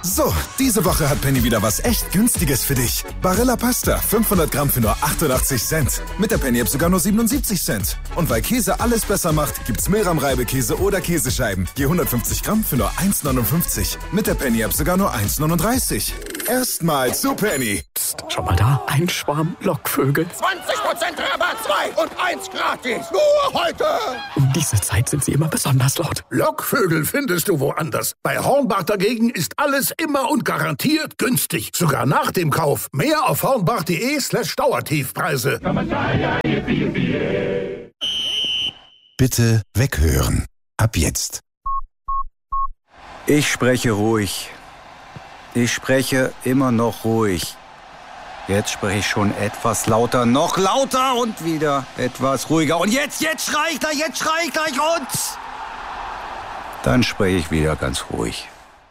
So, diese Woche hat Penny wieder was echt Günstiges für dich. Barilla Pasta, 500 Gramm für nur 88 Cent. Mit der Penny-App sogar nur 77 Cent. Und weil Käse alles besser macht, gibt's Mehlrahm-Reibekäse oder Käsescheiben. Je 150 Gramm für nur 1,59. Mit der Penny-App sogar nur 1,39. Erstmal zu Penny. Psst, schau mal da, ein Schwarm Lockvögel. 20% Rabatt, 2 und 1 gratis. Nur heute. Um diese Zeit sind sie immer besonders laut. Lockvögel findest du woanders. Bei Hornbach dagegen ist alles immer und garantiert günstig. Sogar nach dem Kauf. Mehr auf hornbach.de/Dauertiefpreise. Bitte weghören. Ab jetzt. Ich spreche ruhig. Ich spreche immer noch ruhig. Jetzt spreche ich schon etwas lauter, noch lauter und wieder etwas ruhiger. Und jetzt schrei ich gleich und... Dann spreche ich wieder ganz ruhig.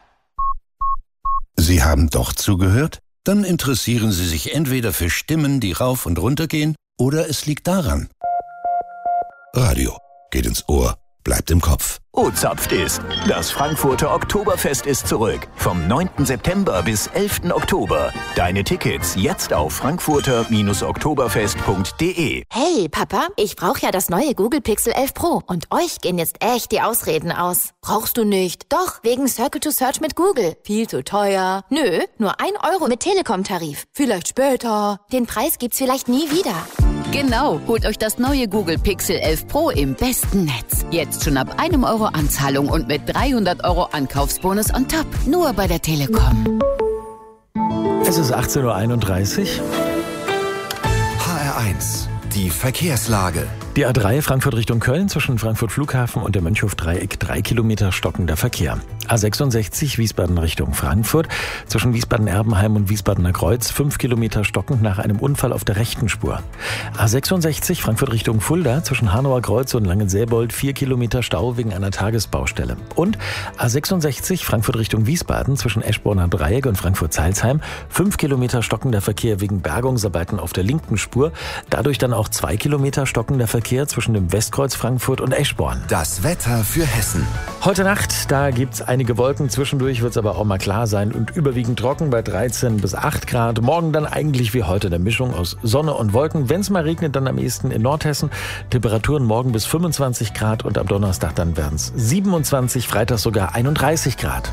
Sie haben doch zugehört? Dann interessieren Sie sich entweder für Stimmen, die rauf und runter gehen, oder es liegt daran. Radio geht ins Ohr, bleibt im Kopf. O-Zapft ist. Das Frankfurter Oktoberfest ist zurück. Vom 9. September bis 11. Oktober. Deine Tickets jetzt auf frankfurter-oktoberfest.de. Hey, Papa, ich brauche ja das neue Google Pixel 11 Pro. Und euch gehen jetzt echt die Ausreden aus. Brauchst du nicht? Doch, wegen Circle to Search mit Google. Viel zu teuer. Nö, nur 1 Euro mit Telekom-Tarif. Vielleicht später. Den Preis gibt's vielleicht nie wieder. Genau, holt euch das neue Google Pixel 11 Pro im besten Netz. Jetzt schon ab 1 Euro Anzahlung und mit 300 Euro Ankaufsbonus on top. Nur bei der Telekom. Es ist 18:31 Uhr. HR1, die Verkehrslage. Die A3 Frankfurt Richtung Köln zwischen Frankfurt Flughafen und dem Mönchhof-Dreieck 3 Kilometer stockender Verkehr. A66 Wiesbaden Richtung Frankfurt zwischen Wiesbaden-Erbenheim und Wiesbadener Kreuz 5 Kilometer stockend nach einem Unfall auf der rechten Spur. A66 Frankfurt Richtung Fulda zwischen Hanauer Kreuz und Langenselbold 4 Kilometer Stau wegen einer Tagesbaustelle. Und A66 Frankfurt Richtung Wiesbaden zwischen Eschborner Dreieck und Frankfurt-Zeilsheim 5 Kilometer stockender Verkehr wegen Bergungsarbeiten auf der linken Spur. Dadurch dann auch 2 Kilometer stockender Verkehr zwischen dem Westkreuz Frankfurt und Eschborn. Das Wetter für Hessen. Heute Nacht, da gibt's einige Wolken. Zwischendurch wird's aber auch mal klar sein und überwiegend trocken bei 13 bis 8 Grad. Morgen dann eigentlich wie heute eine Mischung aus Sonne und Wolken. Wenn's mal regnet, dann am ehesten in Nordhessen. Temperaturen morgen bis 25 Grad und am Donnerstag dann werden's 27, Freitag sogar 31 Grad.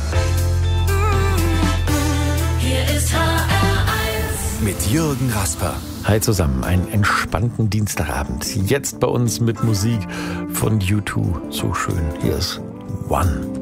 Hier ist HR1 mit Jürgen Rasper. Hi zusammen, einen entspannten Dienstagabend. Jetzt bei uns mit Musik von U2. So schön. Hier ist One.